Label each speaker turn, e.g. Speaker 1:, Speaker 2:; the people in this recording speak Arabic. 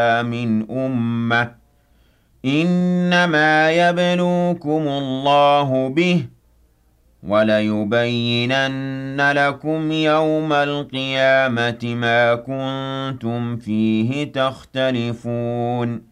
Speaker 1: من أمة إنما يبلوكم الله به وليبينن لكم يوم القيامة ما كنتم فيه تختلفون